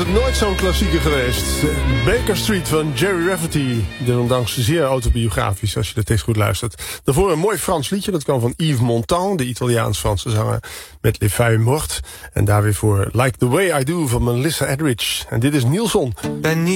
Nooit zo'n klassieker geweest. Baker Street van Jerry Rafferty. Desondanks zeer autobiografisch, als je de tekst goed luistert. Daarvoor een mooi Frans liedje, dat kwam van Yves Montand, de Italiaans-Franse zanger, met Les Feuilles Mortes. En daar weer voor Like the Way I Do van Melissa Etheridge. En dit is Nielson.